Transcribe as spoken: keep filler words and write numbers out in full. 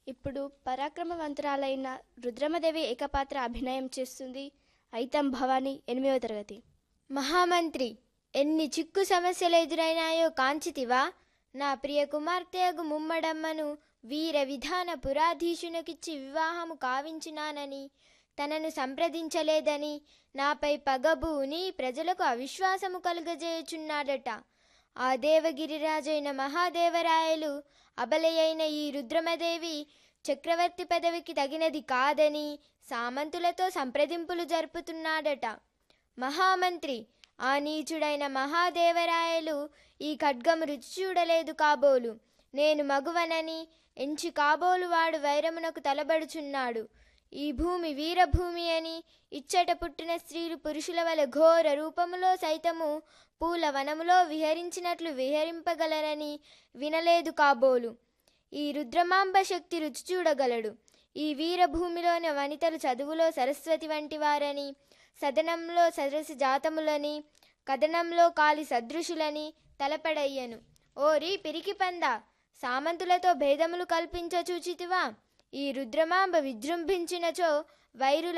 ఇప్పుడు పరాక్రమవంతురాలైన రుద్రమదేవి ఏకపాత్ర అభినయం చేస్తుంది. ఐతం భవాని ఎనిమిదవ తరగతి. మహామంత్రి, ఎన్ని చిక్కు సమస్యలు ఎదురైనాయో కాంచితివా? నా ప్రియ కుమార్తెయగు ముమ్మడమ్మను వీర విధాన పురాధీశునికిచ్చి వివాహము కావించినానని, తనను సంప్రదించలేదని నాపై పగబూని ప్రజలకు అవిశ్వాసము కలుగజేయుచున్నాడట. ఆ దేవగిరిరాజైన మహాదేవరాయలు అబలయైన ఈ రుద్రమదేవి చక్రవర్తి పదవికి తగినది కాదని సామంతులతో సంప్రదింపులు జరుపుతున్నాడట. మహామంత్రి, ఆ నీచుడైన మహాదేవరాయలు ఈ ఖడ్గము రుచి చూడలేదు కాబోలు. నేను మగువనని ఎంచి కాబోలు వాడు వైరమునకు తలబడుచున్నాడు. ఈ భూమి వీరభూమి అని ఇచ్చట పుట్టిన స్త్రీలు పురుషుల వలె ఘోర రూపములో సైతము పూల వనములో విహరించినట్లు విహరింపగలరని వినలేదు కాబోలు. ఈ రుద్రమాంబ శక్తి రుచి చూడగలడు. ఈ వీరభూమిలోని వనితలు చదువులో సరస్వతి వంటి వారని, సదనంలో సరస జాతములని, కథనంలో కాలి సదృశులని తలపడయ్యను. ఓరి పిరికి పంద, సామంతులతో భేదములు కల్పించ చూచితివా? ఈ రుద్రమాంబ విజృంభించినచో వైరుల